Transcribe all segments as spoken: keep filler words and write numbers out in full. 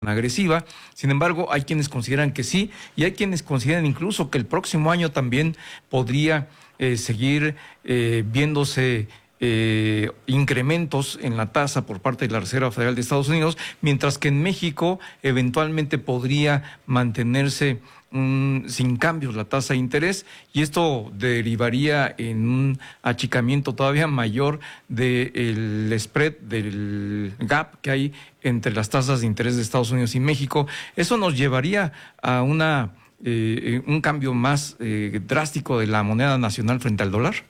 agresiva. Sin embargo, hay quienes consideran que sí, y hay quienes consideran incluso que el próximo año también podría eh, seguir eh, viéndose eh, incrementos en la tasa por parte de la Reserva Federal de Estados Unidos, mientras que en México eventualmente podría mantenerse un, sin cambios la tasa de interés, y esto derivaría en un achicamiento todavía mayor del spread, del gap que hay entre las tasas de interés de Estados Unidos y México. Eso nos llevaría a una eh, un cambio más eh, drástico de la moneda nacional frente al dólar.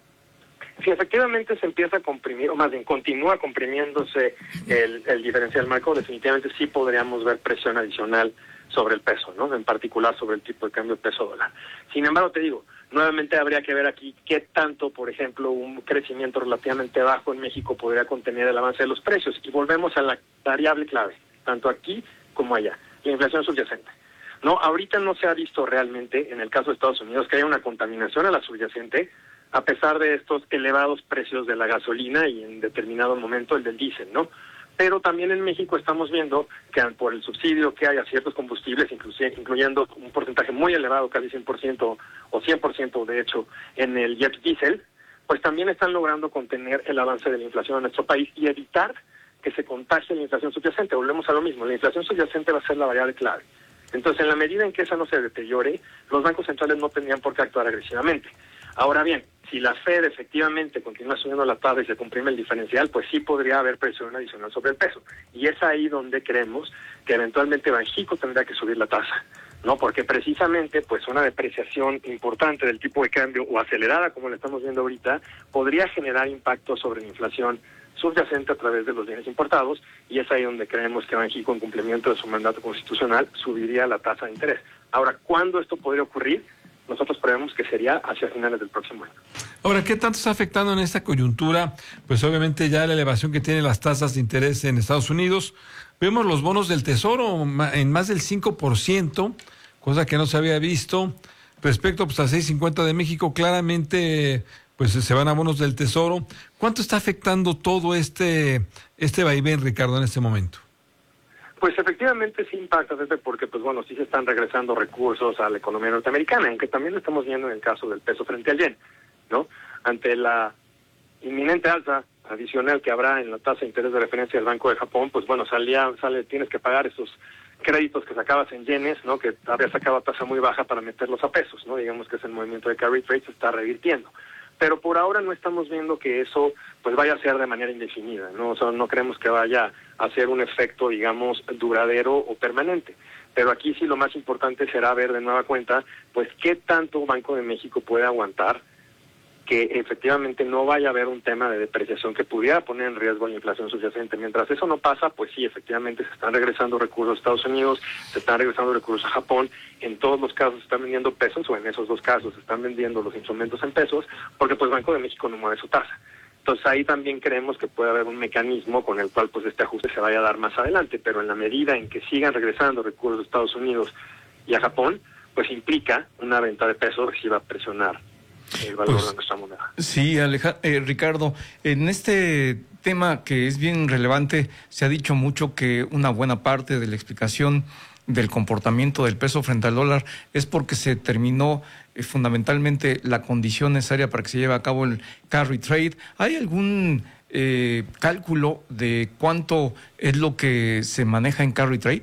Si efectivamente se empieza a comprimir, o más bien continúa comprimiéndose el, el diferencial marco, definitivamente sí podríamos ver presión adicional sobre el peso, ¿no? En particular sobre el tipo de cambio peso-dólar. Sin embargo, te digo, nuevamente habría que ver aquí qué tanto, por ejemplo, un crecimiento relativamente bajo en México podría contener el avance de los precios. Y volvemos a la variable clave, tanto aquí como allá, la inflación subyacente. No, ahorita no se ha visto realmente, en el caso de Estados Unidos, que haya una contaminación a la subyacente, a pesar de estos elevados precios de la gasolina y en determinado momento el del diésel, ¿no? Pero también en México estamos viendo que por el subsidio que hay a ciertos combustibles, incluyendo un porcentaje muy elevado, casi cien por ciento o cien por ciento de hecho, en el jet diésel, pues también están logrando contener el avance de la inflación en nuestro país y evitar que se contagie la inflación subyacente. Volvemos a lo mismo, la inflación subyacente va a ser la variable clave. Entonces, en la medida en que esa no se deteriore, los bancos centrales no tendrían por qué actuar agresivamente. Ahora bien, si la Fed efectivamente continúa subiendo la tasa y se comprime el diferencial, pues sí podría haber presión adicional sobre el peso. Y es ahí donde creemos que eventualmente Banxico tendrá que subir la tasa, ¿no? Porque precisamente pues una depreciación importante del tipo de cambio o acelerada, como lo estamos viendo ahorita, podría generar impacto sobre la inflación subyacente a través de los bienes importados, y es ahí donde creemos que Banxico, en cumplimiento de su mandato constitucional, subiría la tasa de interés. Ahora, ¿cuándo esto podría ocurrir? Nosotros prevemos que sería hacia finales del próximo año. Ahora, ¿qué tanto está afectando en esta coyuntura? Pues obviamente ya la elevación que tienen las tasas de interés en Estados Unidos. Vemos los bonos del Tesoro en más del cinco por ciento, cosa que no se había visto. Respecto pues, a seis cincuenta de México, claramente pues se van a bonos del Tesoro. ¿Cuánto está afectando todo este, este vaivén, Ricardo, en este momento? Pues efectivamente sí impacta, desde porque pues bueno, sí se están regresando recursos a la economía norteamericana, aunque también lo estamos viendo en el caso del peso frente al yen, ¿no? Ante la inminente alza adicional que habrá en la tasa de interés de referencia del Banco de Japón, pues bueno, salía, sale, tienes que pagar esos créditos que sacabas en yenes, ¿no? Que había sacado a tasa muy baja para meterlos a pesos, ¿no? Digamos que es el movimiento de carry trade, se está revirtiendo. Pero por ahora no estamos viendo que eso pues vaya a ser de manera indefinida, ¿no? O sea, no creemos que vaya a ser un efecto, digamos, duradero o permanente. Pero aquí sí lo más importante será ver de nueva cuenta, pues, qué tanto Banco de México puede aguantar que efectivamente no vaya a haber un tema de depreciación que pudiera poner en riesgo la inflación subyacente. Mientras eso no pasa, pues sí, efectivamente se están regresando recursos a Estados Unidos, se están regresando recursos a Japón. En todos los casos se están vendiendo pesos, o en esos dos casos se están vendiendo los instrumentos en pesos, porque pues Banco de México no mueve su tasa. Entonces ahí también creemos que puede haber un mecanismo con el cual pues este ajuste se vaya a dar más adelante, pero en la medida en que sigan regresando recursos a Estados Unidos y a Japón, pues implica una venta de pesos que sí va a presionar el valor pues, de nuestra moneda. Sí, Aleja, eh, Ricardo, en este tema que es bien relevante, se ha dicho mucho que una buena parte de la explicación del comportamiento del peso frente al dólar es porque se terminó eh, fundamentalmente la condición necesaria para que se lleve a cabo el carry trade. ¿Hay algún eh, cálculo de cuánto es lo que se maneja en carry trade?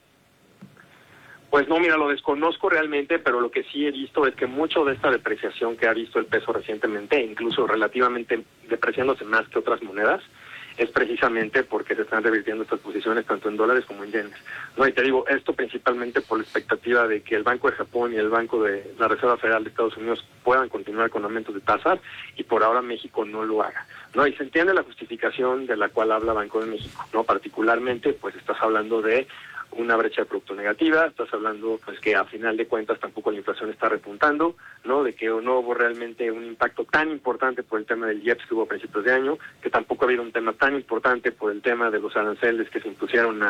Pues no, mira, lo desconozco realmente, pero lo que sí he visto es que mucho de esta depreciación que ha visto el peso recientemente, incluso relativamente depreciándose más que otras monedas, es precisamente porque se están revirtiendo estas posiciones tanto en dólares como en yenes. No, y te digo, esto principalmente por la expectativa de que el Banco de Japón y el Banco de la Reserva Federal de Estados Unidos puedan continuar con aumentos de tasas, y por ahora México no lo haga. No, y se entiende la justificación de la cual habla Banco de México, ¿no? Particularmente, pues estás hablando de una brecha de producto negativa, estás hablando pues que a final de cuentas tampoco la inflación está repuntando, ¿no? De que no hubo realmente un impacto tan importante por el tema del I E P S que hubo a principios de año, que tampoco ha habido un tema tan importante por el tema de los aranceles que se impusieron a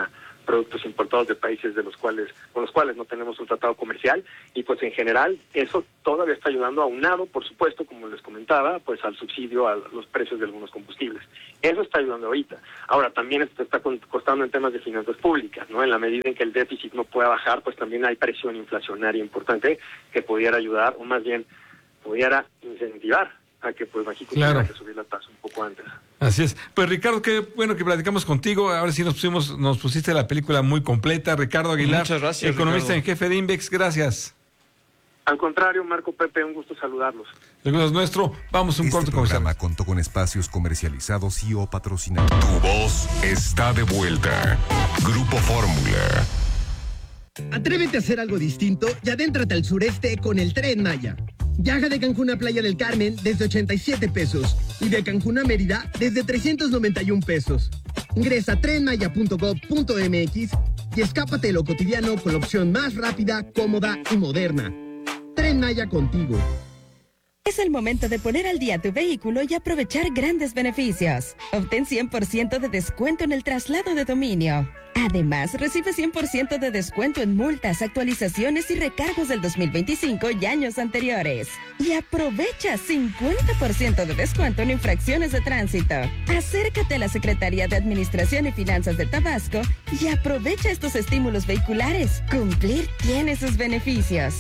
productos importados de países de los cuales con los cuales no tenemos un tratado comercial, y pues en general eso todavía está ayudando, aunado por supuesto, como les comentaba, pues al subsidio a los precios de algunos combustibles. Eso está ayudando ahorita. Ahora también esto está costando en temas de finanzas públicas, ¿no? En la medida en que el déficit no pueda bajar, pues también hay presión inflacionaria importante que pudiera ayudar, o más bien pudiera incentivar a que pues México claro. tuviera que subir la tasa un poco antes. Así es. Pues Ricardo, qué bueno que platicamos contigo. Ahora sí nos pusimos, nos pusiste la película muy completa. Ricardo Aguilar, muchas gracias, economista Ricardo. en jefe de Invex, gracias. Al contrario, Marco, Pepe, un gusto saludarlos. El gusto es nuestro. Vamos a un Este corto programa comercial. contó con espacios comercializados y o patrocinados. Tu voz está de vuelta. Grupo Fórmula. Atrévete a hacer algo distinto y adéntrate al sureste con el Tren Maya. Viaja de Cancún a Playa del Carmen desde ochenta y siete pesos y de Cancún a Mérida desde trescientos noventa y un pesos. Ingresa a tren maya punto gob punto eme equis y escápate de lo cotidiano con la opción más rápida, cómoda y moderna. Tren Maya contigo. Es el momento de poner al día tu vehículo y aprovechar grandes beneficios. Obtén cien por ciento de descuento en el traslado de dominio. Además, recibe cien por ciento de descuento en multas, actualizaciones y recargos del dos mil veinticinco y años anteriores. Y aprovecha cincuenta por ciento de descuento en infracciones de tránsito. Acércate a la Secretaría de Administración y Finanzas de Tabasco y aprovecha estos estímulos vehiculares. Cumplir tiene sus beneficios.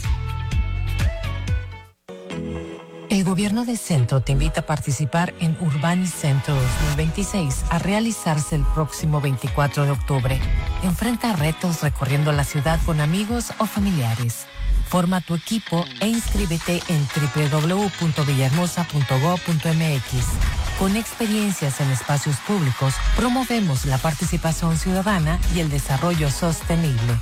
El Gobierno de Centro te invita a participar en Urbanicentro dos mil veintiséis a realizarse el próximo veinticuatro de octubre. Enfrenta retos recorriendo la ciudad con amigos o familiares. Forma tu equipo e inscríbete en doble u doble u doble u punto villahermosa punto gob punto eme equis. Con experiencias en espacios públicos, promovemos la participación ciudadana y el desarrollo sostenible.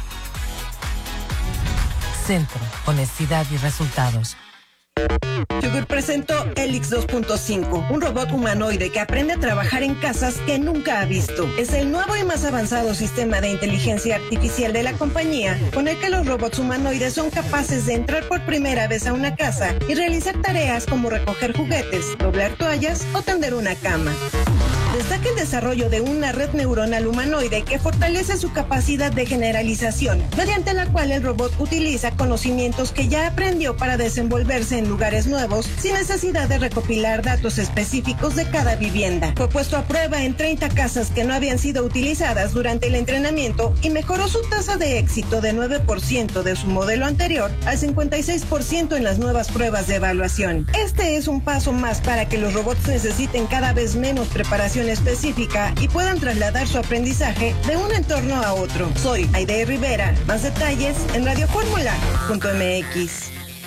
Centro, honestidad y resultados. Yugur presentó Helix dos punto cinco, un robot humanoide que aprende a trabajar en casas que nunca ha visto. Es el nuevo y más avanzado sistema de inteligencia artificial de la compañía, con el que los robots humanoides son capaces de entrar por primera vez a una casa y realizar tareas como recoger juguetes, doblar toallas o tender una cama. Destaca el desarrollo de una red neuronal humanoide que fortalece su capacidad de generalización, mediante la cual el robot utiliza conocimientos que ya aprendió para desenvolverse en lugares nuevos sin necesidad de recopilar datos específicos de cada vivienda. Fue puesto a prueba en treinta casas que no habían sido utilizadas durante el entrenamiento y mejoró su tasa de éxito de nueve por ciento de su modelo anterior al cincuenta y seis por ciento en las nuevas pruebas de evaluación. Este es un paso más para que los robots necesiten cada vez menos preparación específica y puedan trasladar su aprendizaje de un entorno a otro. Soy Aide Rivera. Más detalles en radio fórmula punto eme equis.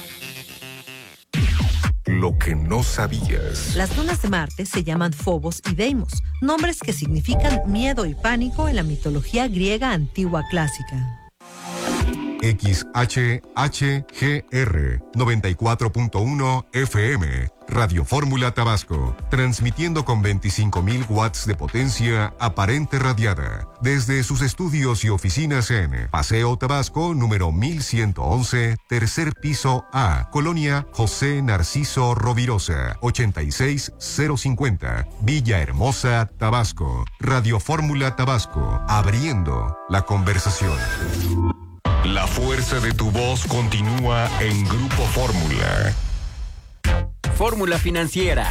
Lo que no sabías. Las lunas de Marte se llaman Phobos y Deimos, nombres que significan miedo y pánico en la mitología griega antigua clásica. X H H G R noventa y cuatro punto uno F M, Radio Fórmula Tabasco, transmitiendo con veinticinco mil watts de potencia aparente radiada, desde sus estudios y oficinas en Paseo Tabasco, número mil ciento once, tercer piso A, Colonia José Narciso Rovirosa, ochenta y seis cero cincuenta, Villahermosa, Tabasco. Radio Fórmula Tabasco, abriendo la conversación. La fuerza de tu voz continúa en Grupo Fórmula. Fórmula Financiera.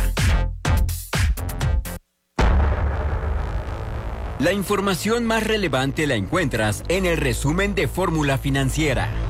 La información más relevante la encuentras en el resumen de Fórmula Financiera.